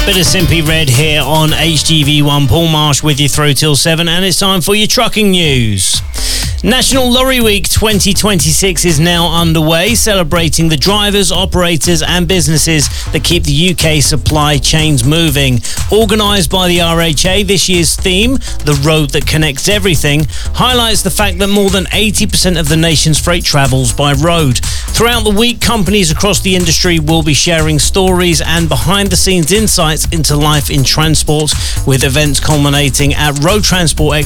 Bit of Simply Red here on HGV1. Paul Marsh with you through till 7, and it's time for your trucking news. National Lorry Week 2026 is now underway, celebrating the drivers, operators and businesses that keep the UK supply chains moving. Organised by the RHA, this year's theme, The Road That Connects Everything, highlights the fact that more than 80% of the nation's freight travels by road. Throughout the week, companies across the industry will be sharing stories and behind-the-scenes insights into life in transport, with events culminating at Road Transport